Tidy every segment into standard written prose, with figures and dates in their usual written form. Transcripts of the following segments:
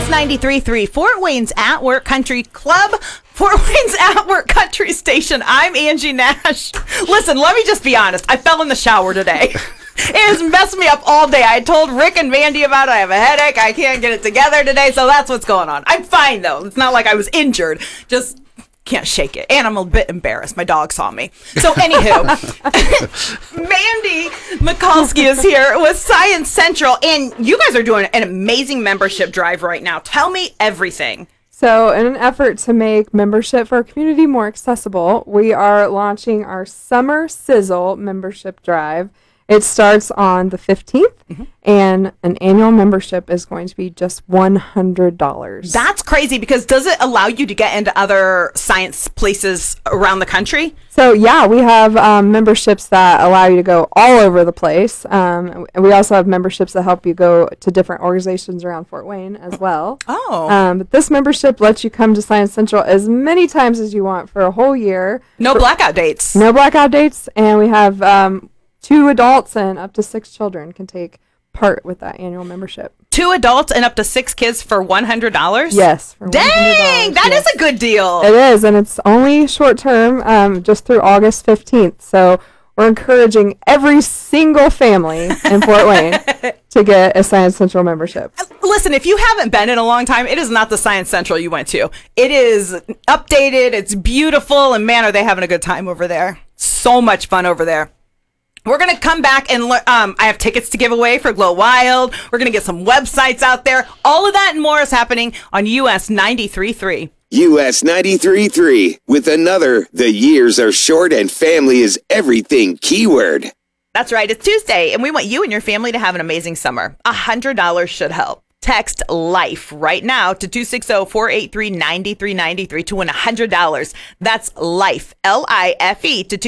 US 93.3, Fort Wayne's At Work Country Club, Fort Wayne's At Work Country Station. I'm Angie Nash. Listen, let me just be honest. I fell in the shower today. It has messed me up all day. I told Rick and Mandy about it. I have a headache. I can't get it together today, so that's what's going on. I'm fine, though. It's not like I was injured. Just can't shake it. And I'm a bit embarrassed. My dog saw me. So, anywho, Mandy Mikulski is here with Science Central, and you guys are doing an amazing membership drive right now. Tell me everything. So in an effort to make membership for our community more accessible, we are launching our Summer Sizzle membership drive. It starts on the 15th, and an annual membership is going to be just $100. That's crazy, because does it allow you to get into other science places around the country? So, yeah, we have memberships that allow you to go all over the place. And we also have memberships that help you go to different organizations around Fort Wayne as well. Oh. But this membership lets you come to Science Central as many times as you want for a whole year. No blackout dates. No blackout dates, and we have 2 adults and up to 6 children can take part with that annual membership. 2 adults and up to 6 kids for $100? Yes. For Dang, that is a good deal. It is, and it's only short term, just through August 15th. So we're encouraging every single family in Fort Wayne to get a Science Central membership. Listen, if you haven't been in a long time, it is not the Science Central you went to. It is updated, it's beautiful, and man, are they having a good time over there. So much fun over there. We're going to come back and I have tickets to give away for Glow Wild. We're going to get some websites out there. All of that and more is happening on US 93.3. US 93.3 with another "The years are short and family is everything" keyword. That's right. It's Tuesday, and we want you and your family to have an amazing summer. $100 should help. Text LIFE right now to 260-483-9393 to win $100. That's LIFE, L-I-F-E, to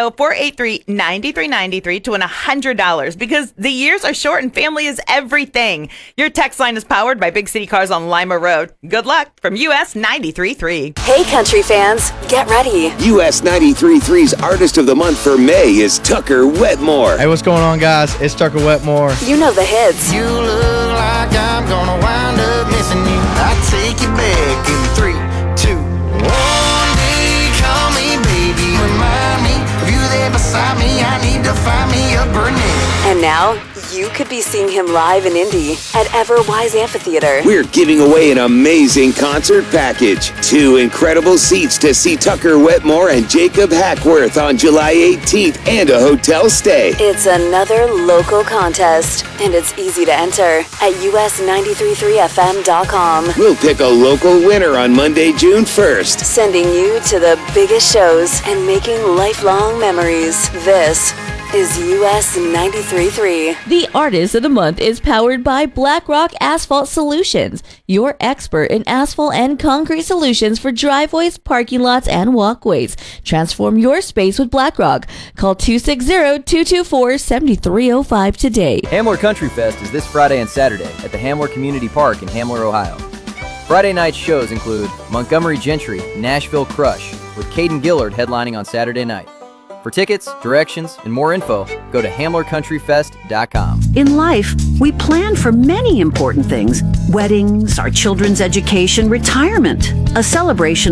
260-483-9393 to win $100, because the years are short and family is everything. Your text line is powered by Big City Cars on Lima Road. Good luck from US 93.3. Hey, country fans, get ready. US 93.3's Artist of the Month for May is Tucker Wetmore. Hey, what's going on, guys? It's Tucker Wetmore. You know the hits. You look like I'm gonna wind up missing you. I take you back in 3, 2, 1. Day, call me baby, remind me of you there beside me. I need to find me a Burnett. And now, you could be seeing him live in Indy at Everwise Amphitheater. We're giving away an amazing concert package. 2 incredible seats to see Tucker Wetmore and Jacob Hackworth on July 18th and a hotel stay. It's another local contest, and it's easy to enter at us933fm.com. We'll pick a local winner on Monday, June 1st. Sending you to the biggest shows and making lifelong memories. This is US 93.3. The Artist of the Month is powered by BlackRock Asphalt Solutions, your expert in asphalt and concrete solutions for driveways, parking lots, and walkways. Transform your space with BlackRock. Call 260-224-7305 today. Hamler Country Fest is this Friday and Saturday at the Hamler Community Park in Hamler, Ohio. Friday night shows include Montgomery Gentry, Nashville Crush, with Caden Gillard headlining on Saturday night. For tickets, directions, and more info, go to HamlerCountryFest.com. In life, we plan for many important things: weddings, our children's education, retirement. A celebration